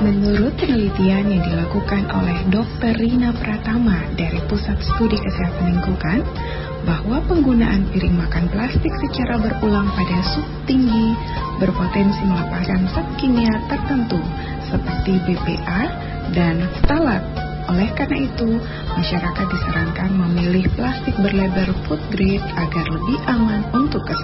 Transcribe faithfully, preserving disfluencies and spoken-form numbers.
Menurut penelitian yang dilakukan oleh dokter Rina Pratama dari Pusat Studi Kesehatan Lingkungan, bahwa penggunaan piring makan plastik secara berulang pada suhu tinggi berpotensi melepaskan zat kimia tertentu seperti B P A dan ftalat. Oleh karena itu, masyarakat disarankan memilih plastik berlabel food grade agar lebih aman untuk kesehatan.